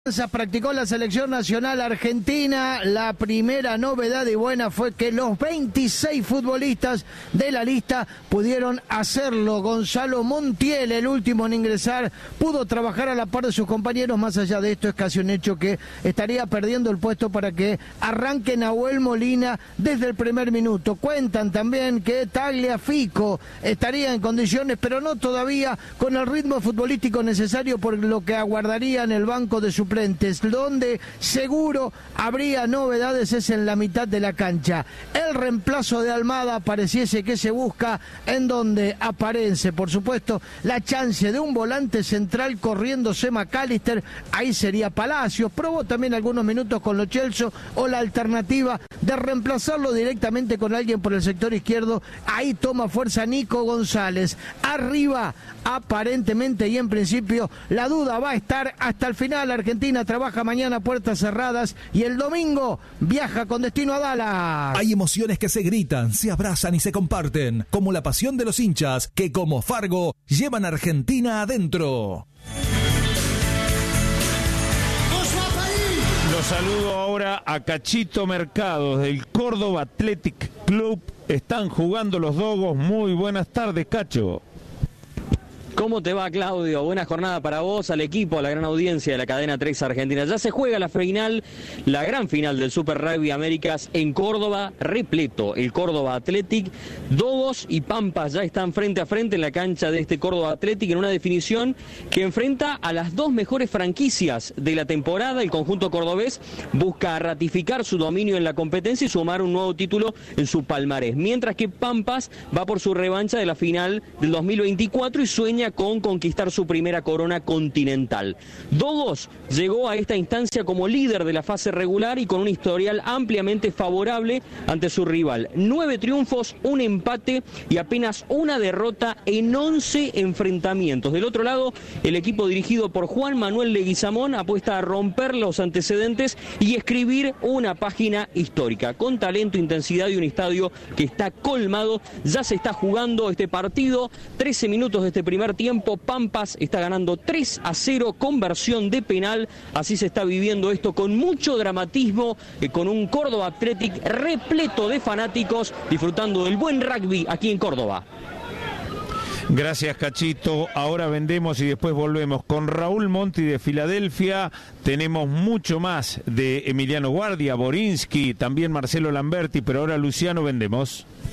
Practicó la selección nacional argentina. La primera novedad y buena fue que los 26 futbolistas de la lista pudieron hacerlo. Gonzalo Montiel, el último en ingresar, pudo trabajar a la par de sus compañeros. Más allá de esto, es casi un hecho que estaría perdiendo el puesto para que arranque Nahuel Molina desde el primer minuto. Cuentan también que Tagliafico estaría en condiciones, pero no todavía con el ritmo futbolístico necesario, por lo que aguardaría en el banco de suplentes. Donde seguro habría novedades es en la mitad de la cancha. El reemplazo de Almada pareciese que se busca, en donde aparece, por supuesto, la chance de un volante central corriéndose McAllister. Ahí sería Palacios. Probó también algunos minutos con Lo Celso, o la alternativa de reemplazarlo directamente con alguien por el sector izquierdo. Ahí toma fuerza Nico González. Arriba, aparentemente y en principio, la duda va a estar hasta el final. Argentina trabaja mañana puertas cerradas y el domingo viaja con destino a Dallas. Hay emociones que se gritan, se abrazan y se comparten, como la pasión de los hinchas que, como Fargo, llevan a Argentina adentro. Los saludo ahora a Cachito Mercados del Córdoba Athletic Club. Están jugando los Dogos. Muy buenas tardes, Cacho. ¿Cómo te va, Claudio? Buena jornada para vos, al equipo, a la gran audiencia de la cadena 3 Argentina. Ya se juega la final, la gran final del Super Rugby Américas en Córdoba, repleto. El Córdoba Athletic, Dogos y Pampas ya están frente a frente en la cancha de este Córdoba Athletic en una definición que enfrenta a las dos mejores franquicias de la temporada. El conjunto cordobés busca ratificar su dominio en la competencia y sumar un nuevo título en su palmarés, mientras que Pampas va por su revancha de la final del 2024 y sueña con conquistar su primera corona continental. Dogos llegó a esta instancia como líder de la fase regular y con un historial ampliamente favorable ante su rival. 9 triunfos, un empate y apenas una derrota en 11 enfrentamientos. Del otro lado, el equipo dirigido por Juan Manuel Leguizamón apuesta a romper los antecedentes y escribir una página histórica. Con talento, intensidad y un estadio que está colmado, ya se está jugando este partido. 13 minutos de este primer tiempo, Pampas está ganando 3-0, conversión de penal. Así se está viviendo esto con mucho dramatismo, con un Córdoba Athletic repleto de fanáticos disfrutando del buen rugby aquí en Córdoba. Gracias, Cachito. Ahora vendemos y después volvemos con Raúl Monti de Filadelfia. Tenemos mucho más de Emiliano Guardia, Borinsky, también Marcelo Lamberti, pero ahora Luciano vendemos.